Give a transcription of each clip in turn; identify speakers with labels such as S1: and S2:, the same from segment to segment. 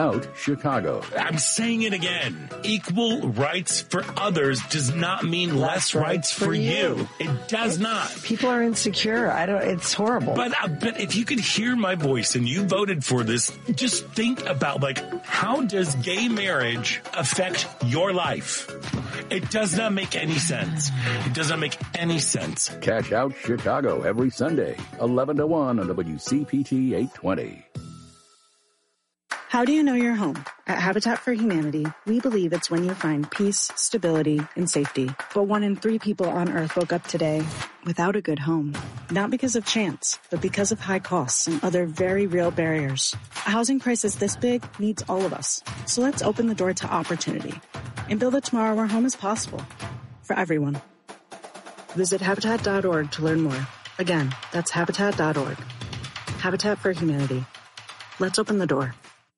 S1: out Chicago.
S2: I'm saying it again. Equal rights for others does not mean less rights for you. It does not.
S3: People are insecure. It's horrible.
S2: But if you could hear my voice and you voted for this, just think about, how does gay marriage affect your life? It does not make any sense. It does not make any sense.
S1: Cash Out Chicago every Sunday, 11 to 1 on WCPT 820.
S4: How do you know you're home? At Habitat for Humanity, we believe it's when you find peace, stability, and safety. But 1 in 3 people on Earth woke up today without a good home. Not because of chance, but because of high costs and other very real barriers. A housing crisis this big needs all of us. So let's open the door to opportunity and build a tomorrow where home is possible for everyone. Visit Habitat.org to learn more. Again, that's Habitat.org. Habitat for Humanity. Let's open the door.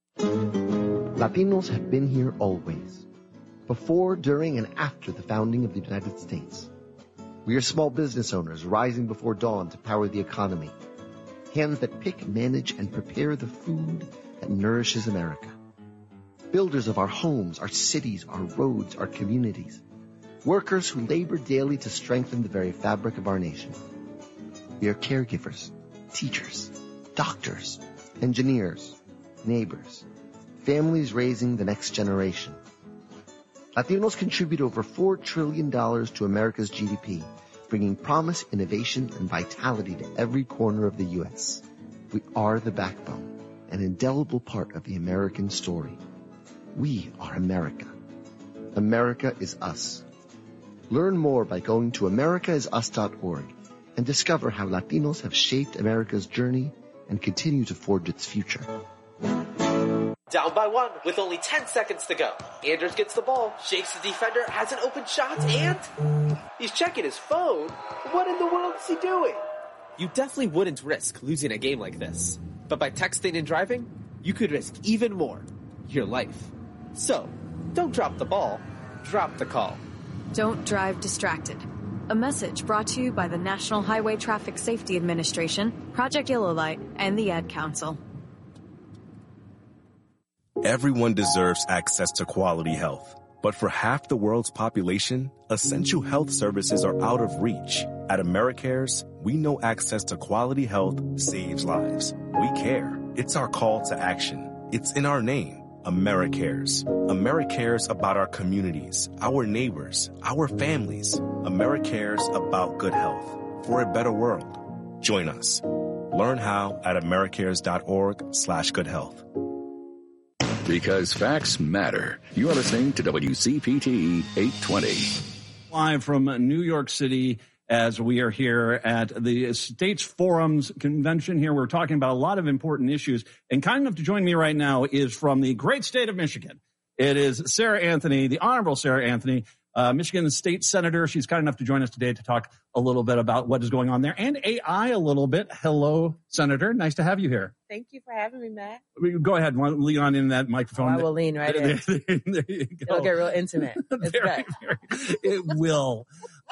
S5: Latinos have been here always, before, during, and after the founding of the United States. We are small business owners rising before dawn to power the economy, hands that pick, manage, and prepare the food that nourishes America. Builders of our homes, our cities, our roads, our communities. Workers who labor daily to strengthen the very fabric of our nation. We are caregivers, teachers, doctors, engineers, neighbors, families raising the next generation. Latinos contribute over $4 trillion to America's GDP, bringing promise, innovation, and vitality to every corner of the U.S. We are the backbone, an indelible part of the American story. We are America. America is us. Learn more by going to americaisus.org and discover how Latinos have shaped America's journey and continue to forge its future.
S6: Down by 1 with only 10 seconds to go. Anders gets the ball, shakes the defender, has an open shot, and he's checking his phone. What in the world is he doing?
S7: You definitely wouldn't risk losing a game like this. But by texting and driving, you could risk even more, your life. So, don't drop the ball, drop the call.
S8: Don't drive distracted. A message brought to you by the National Highway Traffic Safety Administration, Project Yellow Light, and the Ad Council.
S9: Everyone deserves access to quality health. But for half the world's population, essential health services are out of reach. At AmeriCares, we know access to quality health saves lives. We care. It's our call to action. It's in our name. AmeriCares. AmeriCares about our communities, our neighbors, our families. AmeriCares about good health for a better world. Join us. Learn how at americares.org/goodhealth.
S1: Because facts matter. You are listening to WCPT 820.
S10: Live from New York City as we are here at the States Forums Convention here. We're talking about a lot of important issues. And kind enough to join me right now is from the great state of Michigan. It is Sarah Anthony, the Honorable Sarah Anthony, Michigan State Senator. She's kind enough to join us today to talk a little bit about what is going on there and AI a little bit. Hello, Senator. Nice to have you here.
S11: Thank you for having me, Matt.
S10: Go ahead. Lean on in that microphone.
S11: I will lean right in.
S10: There you go.
S11: It'll get real intimate.
S10: Very, it will.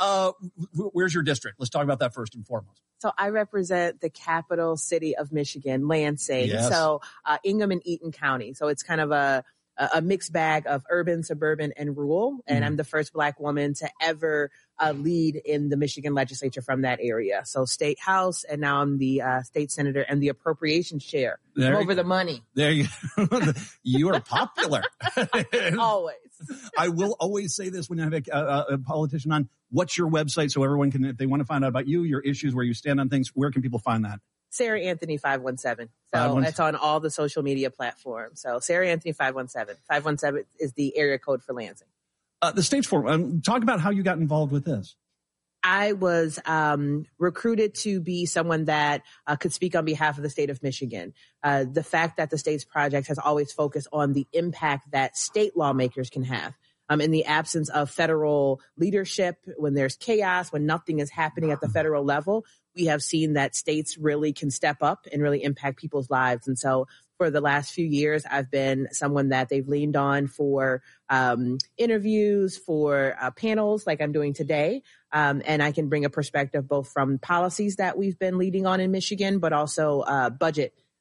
S10: Where's your district? Let's talk about that first and foremost.
S11: So I represent the capital city of Michigan, Lansing.
S10: Yes.
S11: So Ingham and Eaton County. So it's kind of a mixed bag of urban, suburban, and rural. And I'm the first Black woman to ever lead in the Michigan legislature from that area. So state house, and now I'm the state senator and the appropriations chair. I'm over the money.
S10: There you go. You are popular.
S11: Always.
S10: I will always say this when I have a politician on. What's your website so everyone can, if they want to find out about you, your issues, where you stand on things, where can people find that?
S11: Sarah Anthony 517. So it's on all the social media platforms. So Sarah Anthony 517. 517 is the area code for Lansing.
S10: The States Forum. Talk about how you got involved with this.
S11: I was recruited to be someone that could speak on behalf of the state of Michigan. The fact that the States Project has always focused on the impact that state lawmakers can have. In the absence of federal leadership, when there's chaos, when nothing is happening at the federal level, we have seen that states really can step up and really impact people's lives. And so for the last few years, I've been someone that they've leaned on for interviews, for panels like I'm doing today. And I can bring a perspective both from policies that we've been leading on in Michigan, but also budget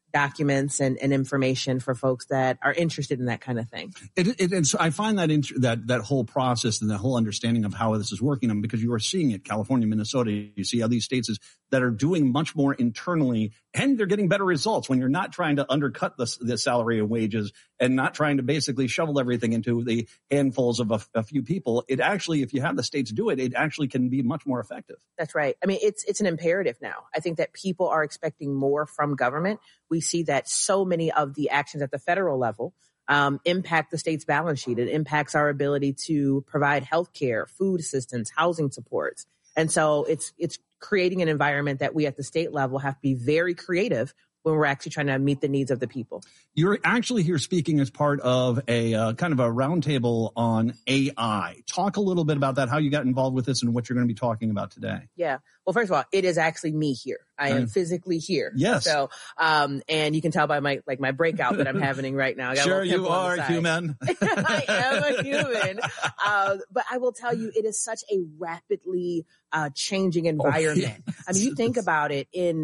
S11: documents and information for folks that are interested in that kind of thing.
S10: And so I find that whole process and the whole understanding of how this is working, because you are seeing it, California, Minnesota, you see how these states that are doing much more internally, and they're getting better results when you're not trying to undercut the salary and wages and not trying to basically shovel everything into the handfuls of a few people. It actually, if you have the states do it, it actually can be much more effective.
S11: That's right. I mean, it's an imperative now. I think that people are expecting more from government. We see that so many of the actions at the federal level impact the state's balance sheet. It impacts our ability to provide health care, food assistance, housing supports. And so it's creating an environment that we at the state level have to be very creative when we're actually trying to meet the needs of the people.
S10: You're actually here speaking as part of a kind of a roundtable on AI. Talk a little bit about that, how you got involved with this and what you're going to be talking about today.
S11: Yeah. Well, first of all, it is actually me here. I am physically here.
S10: Yes.
S11: So, and you can tell by my breakout that I'm having right now. I got
S10: sure, you are human.
S11: I am a human. But I will tell you, it is such a rapidly changing environment.
S10: Yes.
S11: I mean, you think about it, in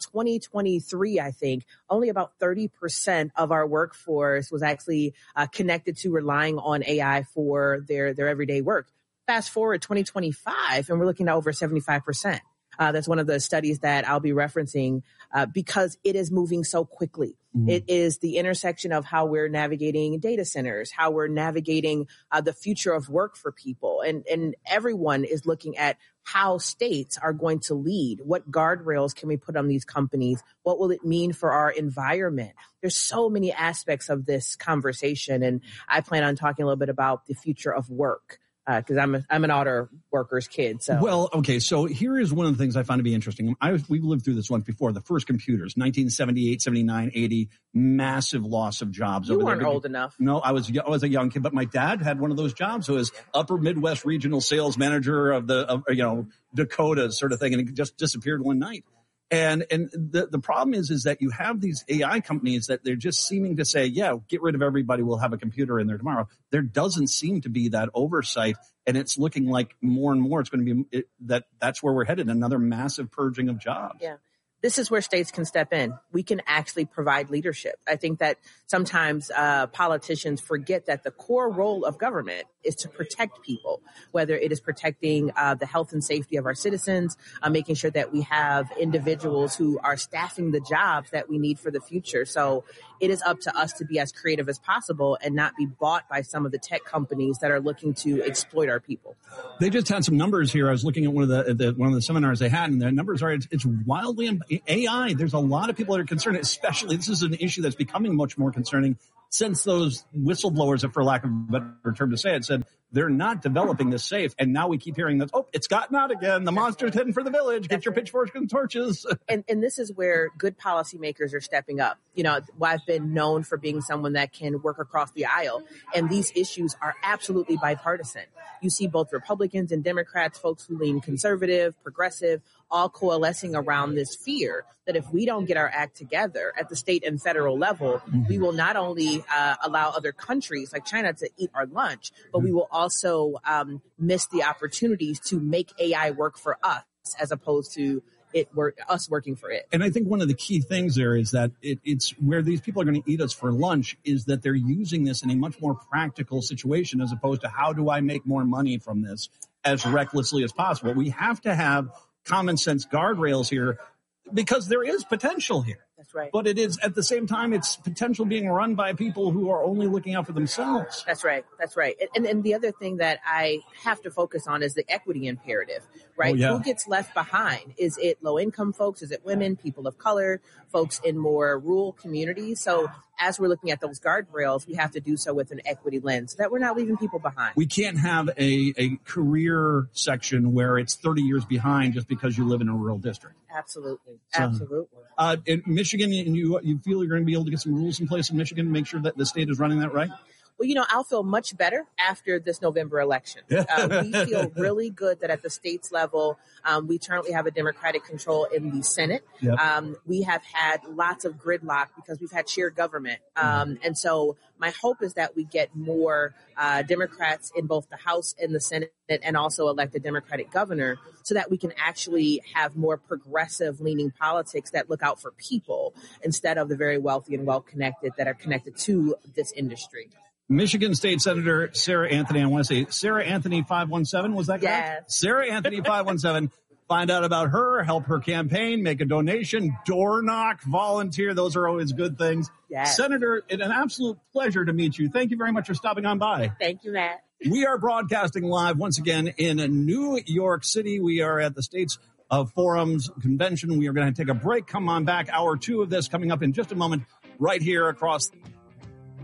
S11: 2023, I think only about 30% of our workforce was actually connected to relying on AI for their everyday work. Fast forward 2025, and we're looking at over 75%. That's one of the studies that I'll be referencing because it is moving so quickly. Mm-hmm. It is the intersection of how we're navigating data centers, how we're navigating the future of work for people. And everyone is looking at how states are going to lead. What guardrails can we put on these companies? What will it mean for our environment? There's so many aspects of this conversation, and I plan on talking a little bit about the future of work. Because I'm an auto worker's kid. So
S10: well, okay. So here is one of the things I found to be interesting. We've lived through this once before. The first computers, 1978, 79, 80, massive loss of jobs.
S11: You weren't old enough.
S10: No, I was a young kid, but my dad had one of those jobs. So was Upper Midwest Regional Sales Manager of Dakota sort of thing, and it just disappeared one night. And the problem is that you have these AI companies that they're just seeming to say, yeah, get rid of everybody. We'll have a computer in there tomorrow. There doesn't seem to be that oversight. And it's looking like more and more it's going to be that's where we're headed. Another massive purging of jobs.
S11: Yeah. This is where states can step in. We can actually provide leadership. I think that sometimes politicians forget that the core role of government is to protect people, whether it is protecting the health and safety of our citizens, making sure that we have individuals who are staffing the jobs that we need for the future. So it is up to us to be as creative as possible and not be bought by some of the tech companies that are looking to exploit our people.
S10: They just had some numbers here. I was looking at one of the seminars they had, and the numbers are it's wildly AI. There's a lot of people that are concerned, especially this is an issue that's becoming much more concerning since those whistleblowers, for lack of a better term to say it, said they're not developing this safe. And now we keep hearing that, it's gotten out again. The monster's heading for the village. Get your pitchforks and torches.
S11: And this is where good policymakers are stepping up. You know, I've been known for being someone that can work across the aisle. And these issues are absolutely bipartisan. You see both Republicans and Democrats, folks who lean conservative, progressive, all coalescing around this fear that if we don't get our act together at the state and federal level, we will not only allow other countries like China to eat our lunch, but we will also miss the opportunities to make AI work for us as opposed to us working for it.
S10: And I think one of the key things there is that it's where these people are going to eat us for lunch is that they're using this in a much more practical situation as opposed to how do I make more money from this as recklessly as possible. We have to have common sense guardrails here because there is potential here.
S11: That's right.
S10: But it is at the same time, it's potential being run by people who are only looking out for themselves.
S11: That's right. That's right. And the other thing that I have to focus on is the equity imperative, right?
S10: Oh, yeah.
S11: Who gets left behind? Is it low income folks? Is it women, people of color, folks in more rural communities? So as we're looking at those guardrails, we have to do so with an equity lens so that we're not leaving people behind.
S10: We can't have a career section where it's 30 years behind just because you live in a rural district.
S11: Absolutely.
S10: So,
S11: absolutely.
S10: In Michigan, you feel you're going to be able to get some rules in place in Michigan to make sure that the state is running that right?
S11: Well, I'll feel much better after this November election. We feel really good that at the states level, we currently have a Democratic control in the Senate.
S10: Yep.
S11: We have had lots of gridlock because we've had shared government. And so my hope is that we get more Democrats in both the House and the Senate and also elect a Democratic governor so that we can actually have more progressive leaning politics that look out for people instead of the very wealthy and well-connected that are connected to this industry.
S10: Michigan State Senator Sarah Anthony, I want to say Sarah Anthony 517, was that correct?
S11: Yes.
S10: Sarah Anthony 517. Find out about her, help her campaign, make a donation, door knock, volunteer. Those are always good things.
S11: Yes.
S10: Senator, it's an absolute pleasure to meet you. Thank you very much for stopping on by.
S11: Thank you, Matt.
S10: We are broadcasting live once again in New York City. We are at the States Forums Convention. We are going to take a break. Come on back. Hour 2 of this coming up in just a moment right here across